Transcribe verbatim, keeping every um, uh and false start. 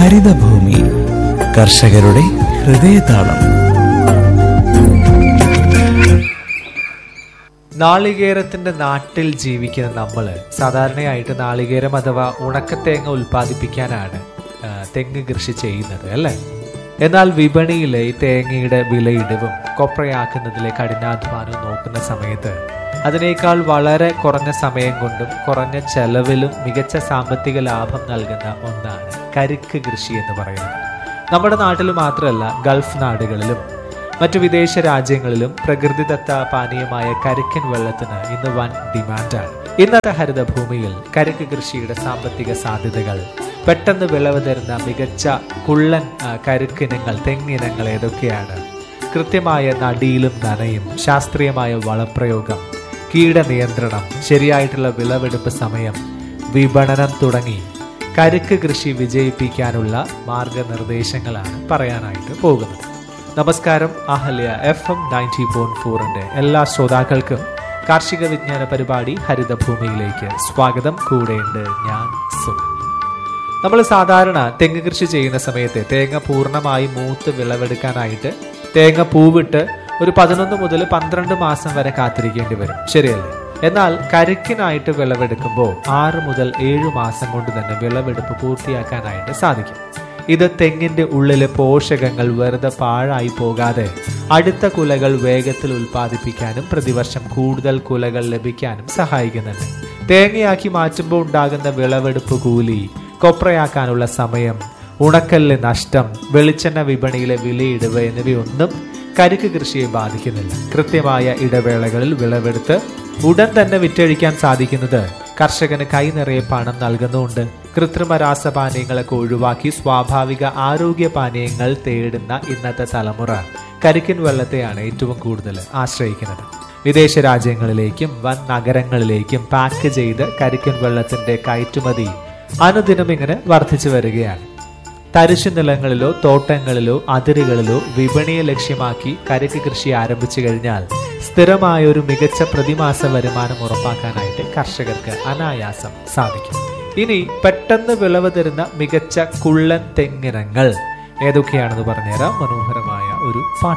ഹരിതഭൂമി കർഷകരുടെ ഹൃദയതാളം. നാളികേരത്തിന്റെ നാട്ടിൽ ജീവിക്കുന്ന നമ്മള് സാധാരണയായിട്ട് നാളികേരം അഥവാ ഉണക്കത്തേങ്ങ ഉൽപ്പാദിപ്പിക്കാനാണ് തെങ്ങ് കൃഷി ചെയ്യുന്നത് അല്ലേ. എന്നാൽ വിപണിയിലെ ഈ തേങ്ങയുടെ വിലയിടിവും കൊപ്രയാക്കുന്നതിലെ കഠിനാധ്വാനവും നോക്കുന്ന സമയത്ത് അതിനേക്കാൾ വളരെ കുറഞ്ഞ സമയം കൊണ്ടും കുറഞ്ഞ ചെലവിലും മികച്ച സാമ്പത്തിക ലാഭം നൽകുന്ന ഒന്നാണ് കരിക്ക് കൃഷി എന്ന് പറയുന്നത്. നമ്മുടെ നാട്ടിൽ മാത്രമല്ല, ഗൾഫ് നാടുകളിലും മറ്റു വിദേശ രാജ്യങ്ങളിലും പ്രകൃതിദത്ത പാനീയമായ കരിക്കൻ വെള്ളത്തിന് ഇന്ന് വൻ ഡിമാൻഡാണ്. ഇന്നത്തെ ഹരിതഭൂമിയിൽ കരിക്ക് കൃഷിയുടെ സാമ്പത്തിക സാധ്യതകൾ, പെട്ടെന്ന് വിളവ് തരുന്ന മികച്ച കുള്ളൻ കരുക്കിനങ്ങൾ, തെങ്ങിനങ്ങൾ ഏതൊക്കെയാണ്, കൃത്യമായ നടിയിലും നനയും, ശാസ്ത്രീയമായ വളപ്രയോഗം, കീടനിയന്ത്രണം, ശരിയായിട്ടുള്ള വിളവെടുപ്പ് സമയം, വിപണനം തുടങ്ങി കരിക്ക് കൃഷി വിജയിപ്പിക്കാനുള്ള മാർഗനിർദ്ദേശങ്ങളാണ് പറയാനായിട്ട് പോകുന്നത്. നമസ്കാരം. Ahalya F M ninety point ഫോറിന്റെ എല്ലാ ശ്രോതാക്കൾക്കും കാർഷിക വിജ്ഞാന പരിപാടി ഹരിതഭൂമിയിലേക്ക് സ്വാഗതം. കൂടെയുണ്ട് ഞാൻ സുനിൽ. നമ്മൾ സാധാരണ തെങ്ങ് കൃഷി ചെയ്യുന്ന സമയത്ത് തേങ്ങ പൂർണ്ണമായി മൂത്ത് വിളവെടുക്കാനായിട്ട് തേങ്ങ പൂവിട്ട് ഒരു പതിനൊന്ന് മുതൽ പന്ത്രണ്ട് മാസം വരെ കാത്തിരിക്കേണ്ടി വരും, ശരിയല്ലേ? എന്നാൽ കരിക്കിനായിട്ട് വിളവെടുക്കുമ്പോൾ ആറ് മുതൽ ഏഴു മാസം കൊണ്ട് തന്നെ വിളവെടുപ്പ് പൂർത്തിയാക്കാനായിട്ട് സാധിക്കും. ഇത് തെങ്ങിന്റെ ഉള്ളിലെ പോഷകങ്ങൾ വെറുതെ പാഴായി പോകാതെ അടുത്ത കുലകൾ വേഗത്തിൽ ഉൽപ്പാദിപ്പിക്കാനും പ്രതിവർഷം കൂടുതൽ കുലകൾ ലഭിക്കാനും സഹായിക്കുന്നുണ്ട്. തേങ്ങയാക്കി മാറ്റുമ്പോൾ ഉണ്ടാകുന്ന വിളവെടുപ്പ് കൂലി, കൊപ്രയാക്കാനുള്ള സമയം, ഉണക്കലിലെ നഷ്ടം, വെളിച്ചെണ്ണ വിപണിയിലെ വിലയിടിവ് എന്നിവയൊന്നും കരിക്ക് കൃഷിയെ ബാധിക്കുന്നില്ല. കൃത്യമായ ഇടവേളകളിൽ വിളവെടുത്ത് ഉടൻ തന്നെ വിറ്റഴിക്കാൻ സാധിക്കുന്നത് കർഷകന് കൈ നിറയെ പണം നൽകുന്നുണ്ട്. കൃത്രിമ രാസപാനീയങ്ങളൊക്കെ ഒഴിവാക്കി സ്വാഭാവിക ആരോഗ്യ പാനീയങ്ങൾ തേടുന്ന ഇന്നത്തെ തലമുറ കരിക്കിൻ വെള്ളത്തെയാണ് ഏറ്റവും കൂടുതൽ ആശ്രയിക്കുന്നത്. വിദേശ രാജ്യങ്ങളിലേക്കും വൻ നഗരങ്ങളിലേക്കും പാക്ക് ചെയ്ത് കരിക്കിൻ വെള്ളത്തിന്റെ കയറ്റുമതി അനുദിനം ഇങ്ങനെ വർദ്ധിച്ചു വരികയാണ്. തരിശു നിലങ്ങളിലോ തോട്ടങ്ങളിലോ അതിരുകളിലോ വിപണിയെ ലക്ഷ്യമാക്കി കരിക്ക് കൃഷി ആരംഭിച്ചു കഴിഞ്ഞാൽ സ്ഥിരമായ ഒരു മികച്ച പ്രതിമാസ വരുമാനം ഉറപ്പാക്കാനായിട്ട് കർഷകർക്ക് അനായാസം സാധിക്കും. ഇനി പെട്ടെന്ന് വിളവ് തരുന്ന മികച്ച കുള്ളൻ തെങ്ങിനങ്ങൾ ഏതൊക്കെയാണെന്ന് പറഞ്ഞുതരാം മനോഹരമായ ഒരു പാട്ട്.